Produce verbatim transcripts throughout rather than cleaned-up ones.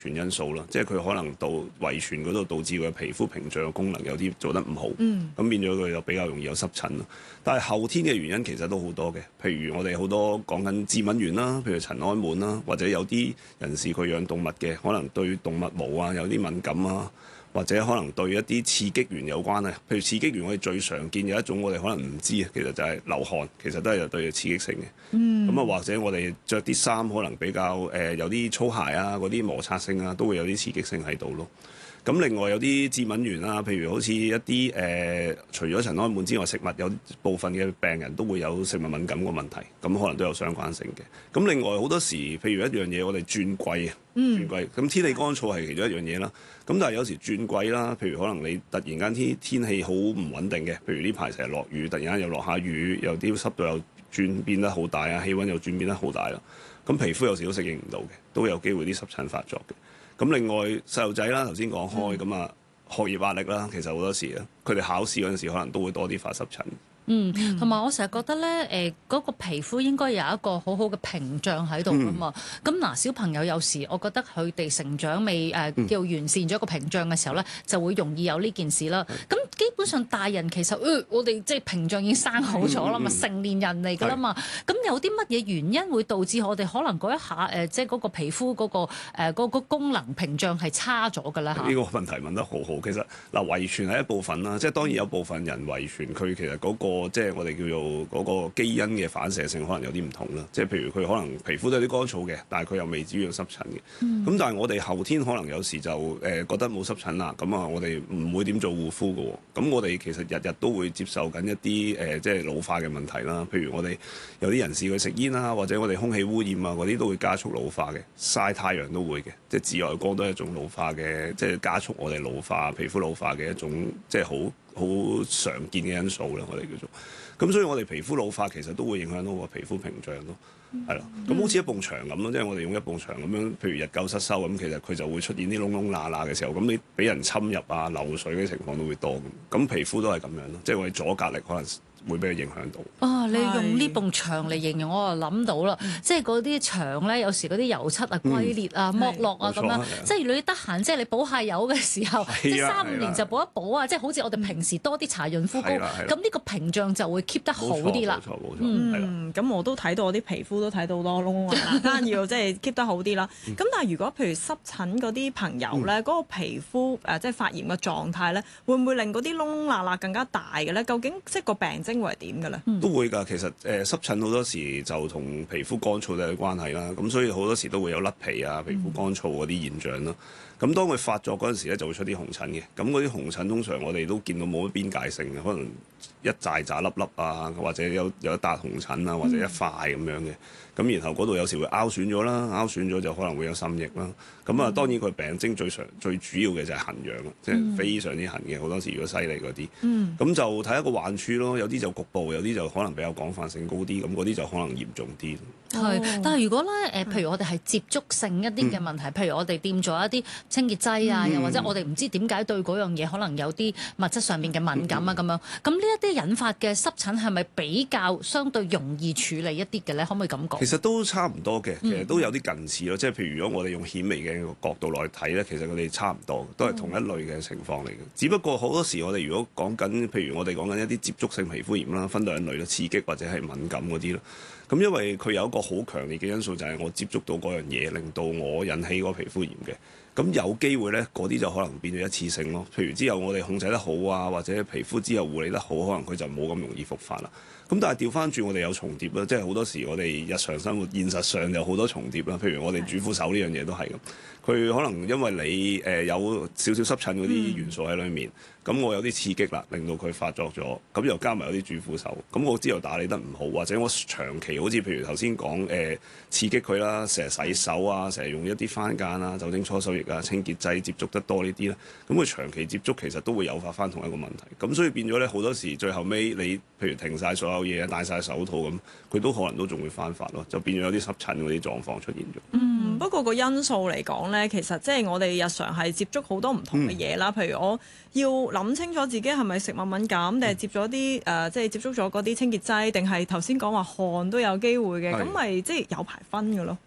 全因素啦，即係佢可能到遺傳嗰度導致佢嘅皮膚屏障嘅功能有啲做得唔好，咁、嗯、變咗佢就比較容易有濕疹咯。但係後天嘅原因其實都好多嘅，譬如我哋好多講緊致敏原啦，譬如塵埃蟎啦，或者有啲人士佢養動物嘅，可能對動物毛啊有啲敏感啊。或者可能對一啲刺激源有關啊，譬如刺激源我哋最常見有一種我哋可能唔知啊，其實就係流汗，其實都係有對刺激性嘅。嗯。咁啊，或者我哋着啲衫可能比較誒、呃、有啲粗鞋啊，嗰啲摩擦性啊，都會有啲刺激性喺度咯。咁另外有啲致敏原啦，譬如好似一啲誒、呃，除咗塵埃蟎之外，食物有部分嘅病人都會有食物敏感個問題，咁可能都有相關性嘅。咁另外好多時，譬如一樣嘢，我哋轉季啊，轉季，咁天氣乾燥係其中一樣嘢啦。咁但係有時轉季啦，譬如可能你突然間天天氣好唔穩定嘅，譬如呢排成日落雨，突然間又落下雨，又啲濕度又轉變得好大啊，氣温又轉變得好大啦，咁皮膚有時都適應唔到嘅，都有機會啲濕疹發作嘅。咁另外細路仔啦，頭先講開咁啊，學業壓力啦，其實好多時啊，佢哋考試嗰陣時可能都會多啲發濕疹。 嗯，同埋我成日覺得咧，誒、呃、嗰、那個皮膚應該有一個好好嘅屏障喺度噶嘛。咁嗱、嗯，小朋友有時我覺得佢哋成長未誒、呃、叫完善咗個屏障嘅時候咧，就會容易有呢件事啦。咁、嗯、基本上大人其實，呃、我哋即係屏障已經生好咗啦嘛，嗯、成年人嚟噶啦嘛。咁是有啲乜嘢原因會導致我哋可能嗰一下誒、呃，即係嗰個皮膚嗰、那個誒嗰、呃那個功能屏障係差咗㗎啦嚇？呢個問題問得好好。其實嗱，遺傳係一部分啦，即係當然有部分人遺傳佢其實嗰、那個。即係我哋叫做嗰個基因嘅反射性可能有啲唔同啦，即係譬如佢可能皮膚都有啲乾燥嘅，但係佢又未至於有濕疹嘅。咁、嗯、但係我哋後天可能有時就誒、呃、覺得冇濕疹啦，咁啊我哋唔會點做護膚嘅。咁我哋其實日日都會接受緊一啲誒、呃、即係老化嘅問題啦。譬如我哋有啲人士去食煙啦，或者我哋空氣污染啊嗰啲都會加速老化嘅，曬太陽都會嘅，即係紫外光都係一種老化嘅，即係加速我哋老化、皮膚老化嘅一種即係好好常見嘅因素啦，我哋叫做。咁所以我哋皮膚老化其實都會影響到個皮膚屏障咯，係啦、嗯。咁好似一埲牆咁咯，即係我哋用一埲牆咁樣，譬如日久失修咁，其實佢就會出現啲窿窿罅罅嘅時候，咁你俾人侵入啊、漏水嘅情況都會多咁。咁皮膚都係咁樣咯，即係我哋阻隔力可能會俾佢影響到。 啊！你用呢埲牆嚟形容，我就諗到啦，嗯、即係嗰啲牆咧，有時嗰啲油漆啊、龜裂啊、剝、嗯、落啊咁樣，即係如果你得閒，即係你補下油嘅時候，即係三五年就補一補啊，即係好似我哋平時多啲搽潤膚膏，咁呢個屏障就會 keep 得好啲啦。 冇錯冇錯， 嗯，咁我都睇到我啲皮膚都睇到好多窿啊，單要即係 keep 得好啲啦。咁但係如果譬如濕疹嗰啲朋友咧，嗰、嗯、個皮膚誒即係發炎嘅狀態咧，會唔會令嗰啲窿窿罅罅更加大嘅咧？究竟即係個病徵會係點嘅咧？ 都會㗎，其實誒、呃、濕疹好多時就同皮膚乾燥都有關係啦，咁所以好多時都會有甩皮啊、皮膚乾燥嗰啲現象啦。咁、嗯、當佢發作嗰陣時咧，就會出啲紅疹嘅。咁嗰啲紅疹通常我哋都見到冇乜邊界性嘅，可能一紮紮粒粒啊，或者有有一笪紅疹啊，或者一塊咁樣嘅。咁、嗯、然後嗰度有時會凹損咗啦，凹損咗就可能會有滲液啦。咁啊，當然佢病徵最常最主要嘅就係痕癢啦，即係、嗯、非常之痕嘅。好多時如果犀利嗰啲，咁、嗯、就睇一個患處咯。有啲就局部，有啲就可能比較廣泛性高啲。咁嗰啲就可能嚴重啲。 係，但係如果咧誒，譬如我哋係接觸性一啲嘅問題，嗯、譬如我哋掂咗一啲清潔劑啊，又、嗯、或者我哋唔知點解對嗰樣嘢可能有啲物質上面嘅敏感啊咁、嗯、樣，咁呢一啲引發嘅濕疹係咪比較相對容易處理一啲嘅咧？可唔可以咁講？ 其實都差唔多嘅，其實都有啲近似咯。即係、嗯、譬如如果我哋用顯微嘅角度來睇咧，其實佢哋差唔多，都係同一類嘅情況嚟嘅。嗯、只不過好多時我哋如果講緊，譬如我哋講緊一啲接觸性皮膚炎啦，分兩類啦，刺激或者係敏感嗰啲啦。咁因為佢有一個好強烈嘅因素，就係我接觸到嗰樣嘢，令到我引起嗰個皮膚炎嘅。咁有機會咧，嗰啲就可能變咗一次性咯。譬如之後我哋控制得好啊，或者皮膚之後護理得好，可能佢就冇咁容易復發啦。咁但係調翻轉，我哋有重疊啦，即係好多時我哋日常生活現實上有好多重疊啦。譬如我哋主婦手呢樣嘢都係咁，佢可能因為你誒、呃、有少少濕疹嗰啲元素喺裡面，咁、嗯、我有啲刺激啦，令到佢發作咗，咁又加埋有啲主婦手，咁我之後打理得唔好，或者我長期好似譬如頭先講誒刺激佢啦，成日洗手啊，成日用一啲番梘啊、酒精搓手液啊、清潔劑接觸得多呢啲咧，咁佢長期接觸其實都會誘發翻同一個問題，咁所以變咗咧好多時最後尾你譬如停晒所有嘢啊，戴晒手套咁，佢都可能都仲會翻發咯，就變咗有啲濕疹嗰啲狀況出現咗。 嗯，不過個因素嚟講咧，其實即係我哋日常係接觸好多唔同嘅嘢啦，嗯、譬如我要諗清楚自己係咪食物敏感，定係接咗啲誒，即係接觸咗嗰啲清潔劑，定係頭先講話汗都有機會嘅，咁咪即係有排分嘅咯。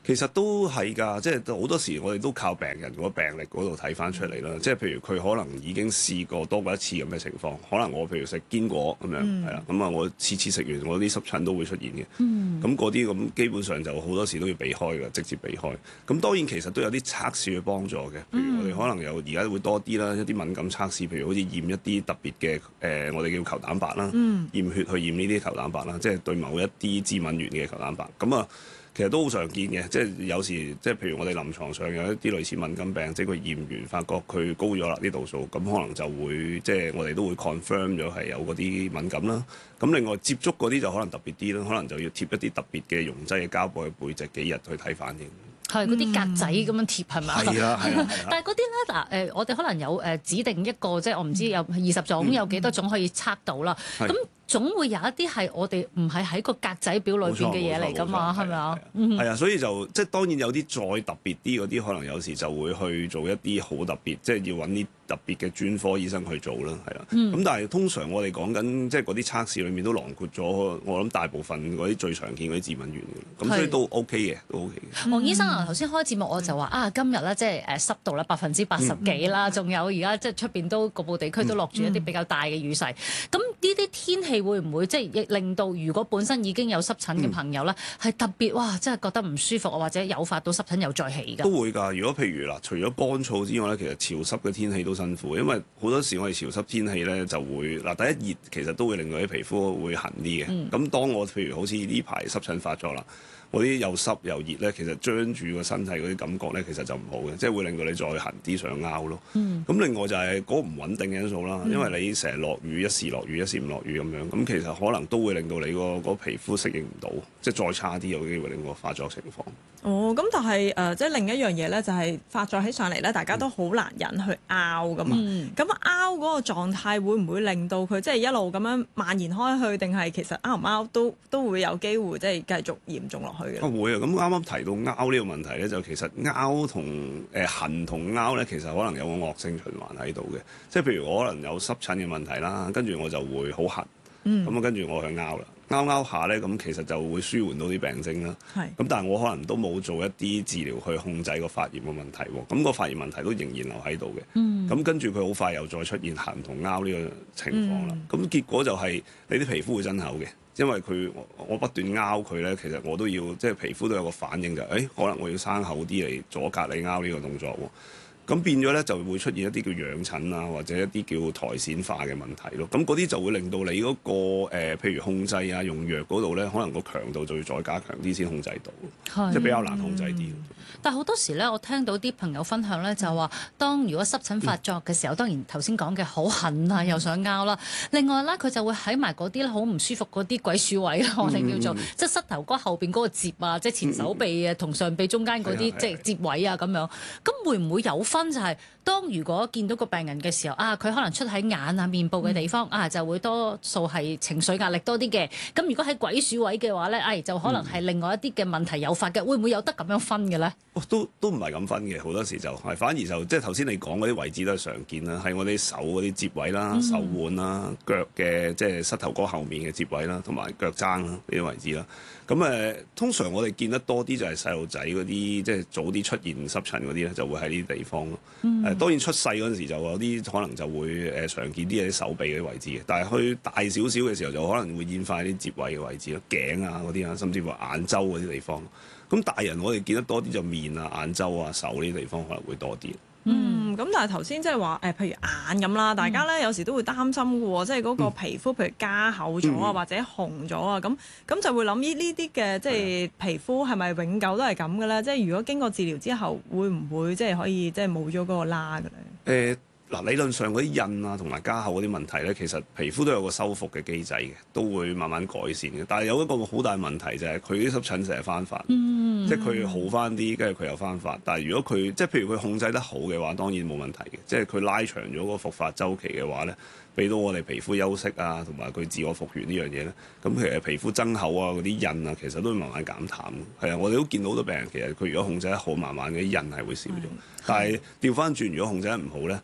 其實都係㗎，即係好多時我哋都靠病人嗰個病歷嗰度睇翻出嚟啦。即係譬如佢可能已經試過多過一次咁嘅情況，可能我譬如食堅果咁樣係啦，咁啊、嗯、我次次食完我啲濕疹都會出現嘅。咁嗰啲咁基本上就好多時都要避開㗎，直接避開。咁當然其實都有啲測試去幫助嘅，譬如我哋可能有而家會多啲啦，一啲敏感測試，譬如好似驗一啲特別嘅誒、呃，我哋叫球蛋白啦，嗯、驗血去驗呢啲球蛋白啦，即係對某一啲致敏原嘅球蛋白。咁啊。其實都好常見嘅，即係有時即係譬如我哋臨床上有一啲類似敏感病，即係佢驗完發覺佢高咗啦啲度數，咁可能就會即係我哋都會 confirm 咗係有嗰啲敏感啦。咁另外接觸嗰啲就可能特別啲啦，可能就要貼一啲特別嘅溶劑嘅膠布去背脊幾日去睇反應。係嗰啲格仔咁樣貼係咪？ 係啦係啦。 但係嗰啲咧嗱誒，我哋可能有誒指定一個即係我唔知有二十種，有幾多種可以測到啦。咁、嗯總會有一啲係我哋唔係喺個格仔表裏邊嘅嘢嚟㗎嘛，係咪啊？ 係啊，所以就即係當然有啲再特別啲嗰啲，可能有時就會去做一啲好特別，即係要揾啲特別嘅專科醫生去做啦，係啦。咁、嗯、但係通常我哋講緊即係嗰啲測試裏面都囊括咗，我諗大部分嗰啲最常見嗰啲致敏原嘅，咁所以都 OK 嘅，都 OK 嘅。 黃醫生啊，頭先開節目我就話啊，今日咧即係誒濕度咧百分之八十幾啦，仲、嗯、有而家即係出邊都局部地區都落住一啲比較大嘅雨勢，咁呢啲天氣會唔會即係亦令到如果本身已經有濕疹嘅朋友咧，係、嗯、特別哇，真係覺得唔舒服，或者誘發到濕疹又再起㗎？都會㗎。如果譬如嗱，除咗乾燥之外咧，其實潮濕嘅天氣都辛苦，因為好多時我哋潮濕天氣咧就會嗱，第一熱其實都會令到啲皮膚會痕啲嘅。咁、嗯、當我譬如好似呢排濕疹發作啦。嗰啲又濕又熱咧，其實張住個身體嗰啲感覺咧，其實就唔好嘅，即係會令到你再痕啲想拗咯。咁、嗯、另外就係嗰個唔穩定嘅因素啦，嗯、因為你成日落雨，一時落雨，一時唔落雨咁樣，咁其實可能都會令到你個個皮膚適應唔到，即係再差啲有機會令個發作情況。 哦，咁但係誒、呃，即係另一樣嘢咧，就係發作起上嚟咧，大家都好難忍去拗噶嘛。咁拗嗰個狀態會唔會令到佢即係一路咁樣蔓延開去，定係其實拗唔拗都都會有機會即係繼續嚴重落去？ 啊會啊！咁啱啱提到拗呢個問題咧，就其實拗同誒痕同拗咧，其實可能有個惡性循環喺度嘅。即係譬如我可能有濕疹嘅問題啦，跟住我就會好痕，咁啊跟住我去拗啦，拗拗下咧，咁其實就會舒緩到啲病徵啦。係。咁但係我可能都冇做一啲治療去控制個發炎嘅問題喎，咁個發炎問題都仍然留喺度嘅。嗯。咁跟住佢好快又再出現痕同拗呢個情況啦。咁、嗯、結果就係你啲皮膚會增厚嘅。因為佢我不斷拗佢咧，其實我都要即係皮膚都有個反應就係，誒可能我要生厚啲嚟阻隔你拗呢個動作喎。咁變咗咧就會出現一啲叫癢疹啊，或者一啲叫苔蘚化嘅問題咯。咁嗰啲就會令到你嗰、那個、呃、譬如控制啊用藥嗰度咧，可能個強度就要再加強啲先控制到，即係比較難控制啲。嗯、 但係好多時咧，我聽到啲朋友分享咧，就話當如果濕疹發作嘅時候，嗯、當然頭先講嘅好痕啊，又想拗啦。另外咧，佢就會喺埋嗰啲咧好唔舒服嗰啲鬼鼠位啦，我哋叫做、嗯、即係膝頭哥後邊嗰個摺啊，即係前手臂啊同上臂中間嗰啲即係摺位啊咁樣。咁會唔會有分就係、是、當如果見到個病人嘅時候啊，佢可能出喺眼啊、面部嘅地方、嗯、啊，就會多數係情緒壓力多啲嘅。咁如果喺鬼鼠位嘅話咧，哎就可能係另外一啲嘅問題誘發嘅。嗯、會唔會有得咁樣分嘅咧？ 哦，都都唔係咁分嘅，好多時就係反而就即係頭先你講嗰啲位置都係常見啦，係我哋手嗰啲接位啦、嗯、手腕啦、腳嘅即係膝頭哥後面嘅接位啦，同埋腳踭啦呢啲位置啦。咁誒、呃，通常我哋見得多啲就係細路仔嗰啲，即係早啲出現濕疹嗰啲咧，就會喺呢啲地方咯。誒、嗯呃，當然出世嗰陣時就有啲可能就會誒、呃、常見啲喺手臂嗰啲位置嘅，但係去大少少嘅時候就可能會演化啲接位嘅位置咯，頸啊嗰啲啊，甚至乎眼周嗰啲地方。咁大人我哋見得多啲就面啊、眼周啊、手呢啲地方可能會多啲。 嗯，咁但係頭先即係話誒，譬如眼咁啦，大家咧有時都會擔心嘅喎，即係嗰個皮膚譬如加厚咗啊，嗯、或者紅咗啊，咁咁就會諗呢呢啲嘅即係皮膚係咪永久都係咁嘅咧？即係如果經過治療之後，會唔會即係可以即係冇咗嗰個疤嘅咧？誒、 呃，嗱理論上嗰啲印啊同埋加厚嗰啲問題咧，其實皮膚都有個修復嘅機制嘅，都會慢慢改善嘅。但係有一個好大問題就係佢啲濕疹成日翻發。嗯即係佢好翻啲，跟住佢又翻發。但係如果佢即係譬如佢控制得好嘅話，當然冇問題嘅。即係佢拉長咗個復發週期嘅話咧，俾到我哋皮膚休息啊，同埋佢自我復原呢樣嘢咧，咁其實皮膚增厚啊，嗰啲印啊，其實都會慢慢減淡。係啊，我哋都見到好多病人，其實佢如果控制得好，慢慢嘅印係會少咗。但係調翻轉，如果控制得唔好咧，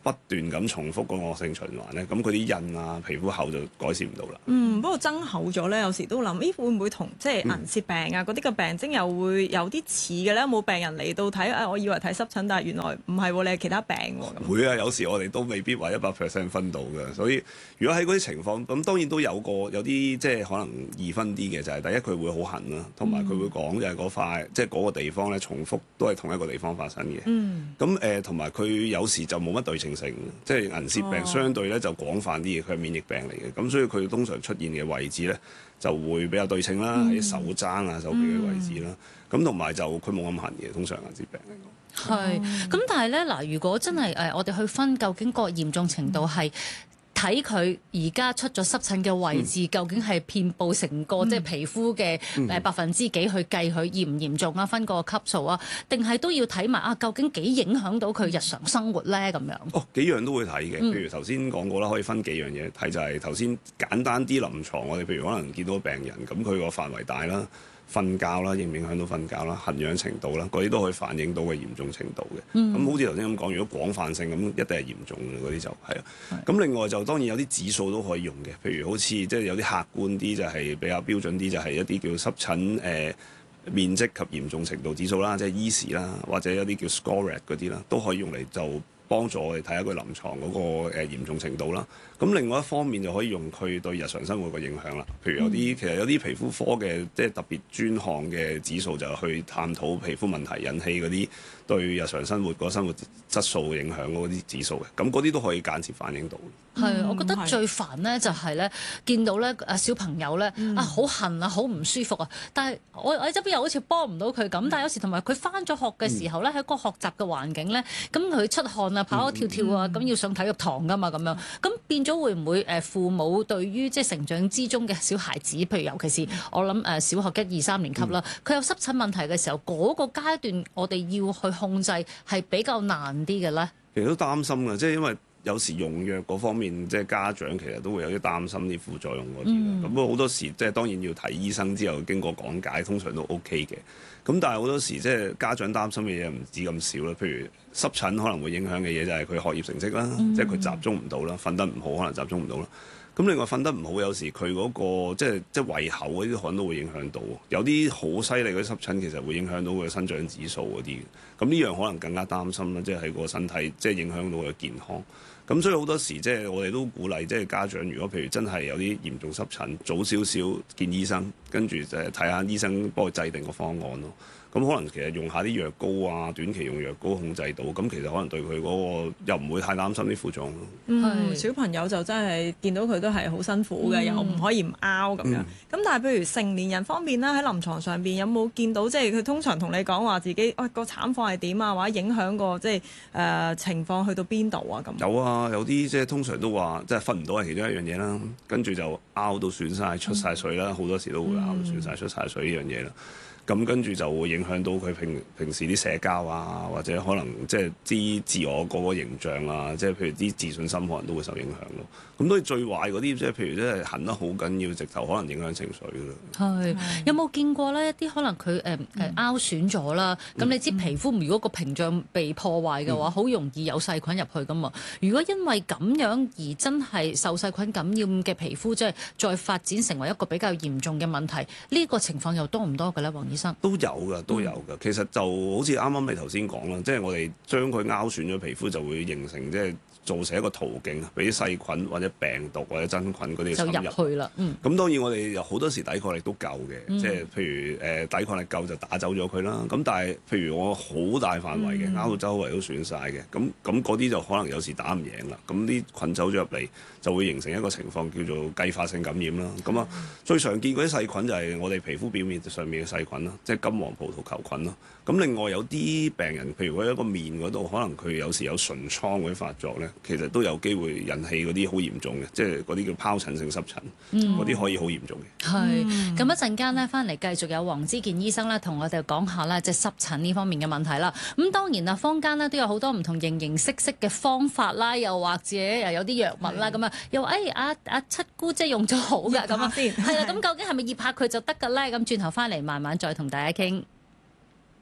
不斷咁重複個惡性循環咧，咁佢啲印啊、皮膚厚就改善唔到啦。 嗯，不過增厚咗咧，有時都諗，咦會唔會同即係銀屑病啊嗰啲嘅病徵又會有啲似嘅咧？有冇病人嚟到睇？誒、哎，我以為睇濕疹，但係原來唔係喎，你係其他病喎、啊。 會啊，有時我哋都未必話一百 percent 分到嘅，所以如果喺嗰啲情況，咁當然都有個有啲即係可能易分啲嘅，就係、是、第一佢會好痕啦，同埋佢會講就係嗰塊即係嗰個地方咧重複都係同一個地方發生嘅。 嗯。 咁誒同埋佢有時就冇乜對稱性，即係銀屑病相對咧就廣泛啲嘅，佢係免疫病嚟嘅，咁所以佢通常出現嘅位置咧就會比較對稱啦，喺、嗯、手踭啊手臂嘅位置啦，咁同埋就佢冇咁痕嘅，通常銀屑病嚟講。 係，咁但係咧嗱，如果真係誒，我哋去分究竟個嚴重程度係睇佢而家出咗濕疹嘅位置，嗯、究竟係遍佈成個、嗯、即係皮膚嘅誒百分之幾去計佢嚴唔嚴重啊？分個級數啊？定係都要睇埋啊？究竟幾影響到佢日常生活咧？咁樣哦，幾樣都會睇嘅。譬如頭先講過啦，可以分幾樣嘢睇，就係頭先簡單啲臨床，我哋譬如可能見到病人咁，佢個範圍大啦。瞓覺啦，影唔影響到瞓覺啦？痕癢程度啦，嗰啲都可以反映到個嚴重程度嘅。咁、嗯、好似頭先咁講，如果廣泛性咁，一定係嚴重嘅嗰啲就係啊。咁的另外就當然有啲指數都可以用嘅，譬如好似即係有啲客觀啲就係比較標準啲，就係一啲叫濕疹誒、呃、面積及嚴重程度指數啦，即係 E S I 啦，或者有啲叫 SCORAD 嗰啲啦，都可以用嚟就幫助我哋睇下佢臨床嗰個誒嚴重程度啦。咁另外一方面就可以用佢對日常生活嘅影響啦。譬如有啲、嗯、其實有啲皮膚科嘅即係特別專項嘅指數，就去探討皮膚問題引起嗰啲對日常生活個生活質素影響嗰啲指數嘅。咁嗰啲都可以間接反映到。 係、嗯，我覺得最煩咧就係咧見到咧啊小朋友咧、嗯、啊好痕啊好唔舒服啊，但係我我側邊又好似幫唔到佢咁。但係有時同埋佢返咗學嘅時候咧，喺、嗯、個學習嘅環境咧，咁佢出汗啊跑一跳跳啊，咁、嗯、要上體育堂㗎嘛咁樣，咁變咗會唔會誒父母對於即係成長之中嘅小孩子，譬如尤其是我諗誒小學一二三年級啦，佢、嗯、有濕疹問題嘅時候，嗰、那個階段我哋要去控制係比較難啲嘅咧。 其實都擔心㗎，即係因為有時用藥嗰方面，即係家長其實都會有啲擔心啲副作用嗰啲。咁不過好多時即係當然要睇醫生之後經過講解，通常都 OK 嘅。咁但係好多時即係家長擔心嘅嘢唔止咁少啦，譬如濕疹可能會影響嘅嘢就係佢學業成績啦，嗯、即係佢集中唔到啦，瞓得唔好可能集中唔到啦。咁另外瞓得唔好，有時佢嗰、嗰個即係即係胃口嗰啲可能都會影響到。有啲好犀利嗰啲濕疹其實會影響到佢生長指數嗰啲。咁呢樣可能更加擔心啦，即係喺個身體即係影響到佢健康。咁所以好多時即係我哋都鼓勵即係家長，如果譬如真係有啲嚴重濕疹，早少少見醫生，跟住就係睇下醫生幫佢制定個方案咯。咁可能其實用下啲藥膏啊，短期用藥膏控制到，咁其實可能對佢嗰個又唔會太擔心啲副作用咯。 嗯，小朋友就真係見到佢都係好辛苦嘅，嗯、又唔可以唔拗咁樣。咁、嗯、但係譬如成年人方面啦，喺臨床上邊有冇見到即係佢通常同你講話自己喂個慘況係點啊，或者影響個即係誒情況去到邊度啊咁？有啊，有啲即係通常都話即係瞓唔到係其中一樣嘢啦，跟住就拗到損晒、出晒水啦，好、嗯、多時都會拗到損晒、出晒水呢樣嘢啦。咁跟住就會影響到佢平平時啲社交啊，或者可能即係啲自我嗰個形象啊，即係譬如啲自信心可能都會受影響咯。咁所以最壞嗰啲即係譬如即係痕得好緊要，直頭可能影響情緒㗎啦。係是有冇見過咧？一啲可能佢誒誒拗損咗啦，咁、嗯、你知皮膚如果個屏障被破壞嘅話，好、嗯、容易有細菌入去㗎嘛。如果因為咁樣而真係受細菌感染嘅皮膚，即係再發展成為一個比較嚴重嘅問題，呢、這個情況又多唔多嘅咧，黃醫生？ 都有㗎，都有㗎。其實就好似啱啱你頭先講啦，即係我哋將佢拗損咗皮膚，就會形成即係造成一個途徑，俾啲細菌或者病毒或者真菌嗰啲侵入。就入去啦。嗯。咁當然我哋有好多時抵抗力都夠嘅，嗯、即係譬如誒、呃、抵抗力夠就打走咗佢啦。咁但係譬如我好大範圍嘅，拗到周圍都損晒嘅，咁咁嗰啲就可能有時打唔贏啦。咁啲菌走咗入嚟，就會形成一個情況叫做繼發性感染啦。咁啊、嗯，最常見嗰啲細菌就係我哋皮膚表面上面嘅細菌啦，即係金黃葡萄球菌咯。咁另外有啲病人，譬如喺一個面嗰度，可能佢有時有唇瘡嗰啲發作咧，其實都有機會引起嗰啲好嚴重嘅，即係嗰啲叫疱疹性濕疹，嗰啲、嗯、可以好嚴重嘅。係， 咁一陣間咧翻嚟繼續有黃之健醫生咧同我哋講下咧，即係濕疹呢方面嘅問題啦。咁當然啦，坊間咧都有好多唔同形形色色嘅方法啦，又或者又有啲藥物啦，咁啊的又誒阿阿七姑即係用咗好㗎咁啊，係啦，咁究竟係咪醃下佢就得㗎咧？咁轉頭翻嚟慢慢再同大家傾。